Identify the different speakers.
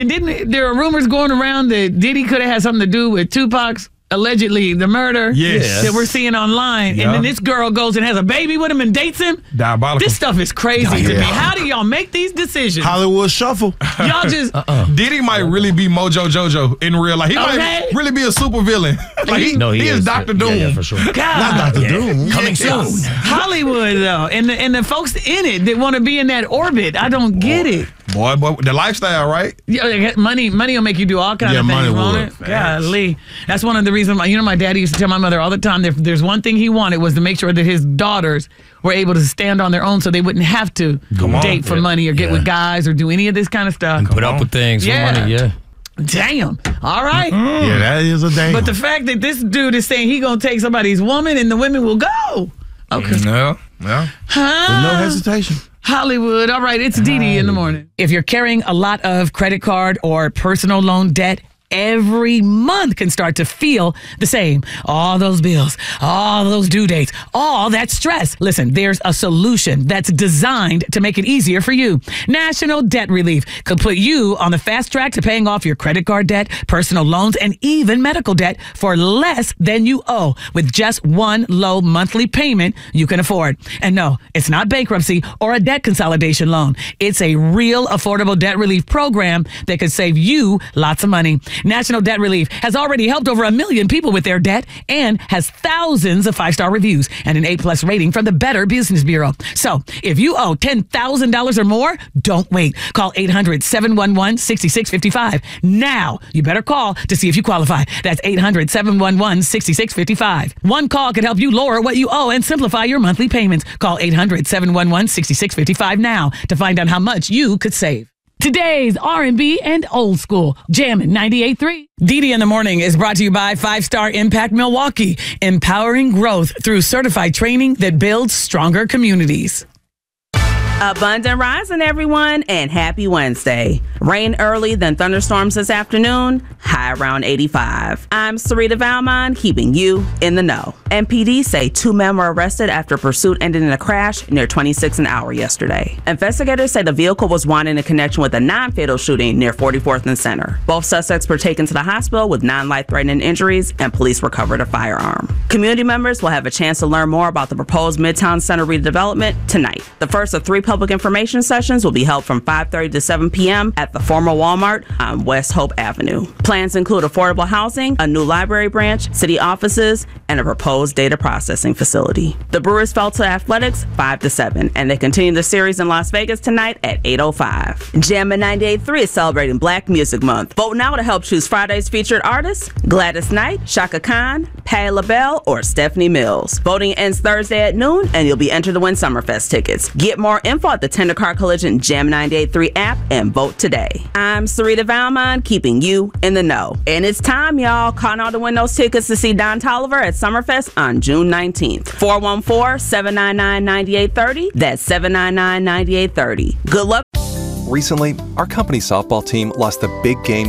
Speaker 1: And there are rumors going around that Diddy could have had something to do with Tupac's allegedly the murder that we're seeing online.
Speaker 2: Yeah.
Speaker 1: And then this girl goes and has a baby with him and dates him.
Speaker 2: Diabolical.
Speaker 1: This stuff is crazy to me. How do y'all make these decisions?
Speaker 3: Hollywood shuffle.
Speaker 1: Y'all just
Speaker 2: Diddy might really be Mojo Jojo in real life. He might really be a super villain. He is Dr. Doom.
Speaker 4: Yeah, for sure.
Speaker 1: God.
Speaker 3: Not Dr. Doom.
Speaker 4: Coming soon.
Speaker 1: Hollywood though, and the folks in it that want to be in that orbit, I don't get it.
Speaker 2: Boy, the lifestyle, right?
Speaker 1: Yeah, money will make you do all kinds of things,
Speaker 3: money
Speaker 1: won't
Speaker 3: would.
Speaker 1: it? Golly. That's one of the reasons, my daddy used to tell my mother all the time, if there's one thing he wanted was to make sure that his daughters were able to stand on their own so they wouldn't have to date for money or get with guys or do any of this kind of stuff.
Speaker 4: Put up with things for money,
Speaker 1: Damn. All right.
Speaker 3: Yeah, that is a damn.
Speaker 1: But the fact that this dude is saying he going to take somebody's woman and the women will go. Okay.
Speaker 2: Yeah.
Speaker 3: With no hesitation.
Speaker 1: Hollywood. All right, it's Dee Dee in the morning. If you're carrying a lot of credit card or personal loan debt, every month can start to feel the same. All those bills, all those due dates, all that stress. Listen, there's a solution that's designed to make it easier for you. National Debt Relief could put you on the fast track to paying off your credit card debt, personal loans, and even medical debt for less than you owe with just one low monthly payment you can afford. And no, it's not bankruptcy or a debt consolidation loan. It's a real affordable debt relief program that could save you lots of money. National Debt Relief has already helped over 1 million people with their debt and has thousands of 5-star reviews and an A+ rating from the Better Business Bureau. So if you owe $10,000 or more, don't wait. Call 800-711-6655. Now, you better call to see if you qualify. That's 800-711-6655. One call could help you lower what you owe and simplify your monthly payments. Call 800-711-6655 now to find out how much you could save. Today's R&B and old school, Jammin' 98.3. Dee Dee in the Morning is brought to you by 5-Star Impact Milwaukee, empowering growth through certified training that builds stronger communities.
Speaker 5: Abundant rising, everyone, and happy Wednesday. Rain early, then thunderstorms this afternoon, high around 85. I'm Sarita Valmont, keeping you in the know. MPD say 2 men were arrested after pursuit ended in a crash near 26 an hour yesterday. Investigators say the vehicle was wanted in connection with a non-fatal shooting near 44th and Center. Both suspects were taken to the hospital with non-life-threatening injuries, and police recovered a firearm. Community members will have a chance to learn more about the proposed Midtown Center redevelopment tonight. The first of 3 public information sessions will be held from 5:30 to 7 p.m. at the former Walmart on West Hope Avenue. Plans include affordable housing, a new library branch, city offices, and a proposed data processing facility. The Brewers fell to Athletics 5-7, and they continue the series in Las Vegas tonight at 8:05. Jammin' 98.3 is celebrating Black Music Month. Vote now to help choose Friday's featured artists: Gladys Knight, Shaka Khan, Patti LaBelle, or Stephanie Mills. Voting ends Thursday at noon, and you'll be entered to win Summerfest tickets. Get more info at the Tender Car Collision Jammin' 98.3 app and vote today. I'm Sarita Valmont, keeping you in the know. And it's time, y'all. Call now to win those tickets to see Don Toliver at Summerfest on June 19th. 414-799-9830. That's 799-9830. Good luck.
Speaker 6: Recently, our company softball team lost a big game